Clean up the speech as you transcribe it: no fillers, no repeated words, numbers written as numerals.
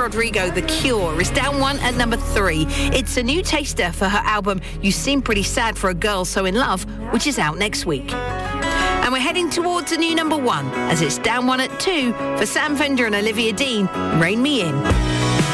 Rodrigo, The Cure, is down 1 at number 3. It's a new taster for her album You Seem Pretty Sad for a Girl So in Love, which is out next week. And we're heading towards a new number 1, as it's down 1 at 2 for Sam Fender and Olivia Dean, Rein Me In.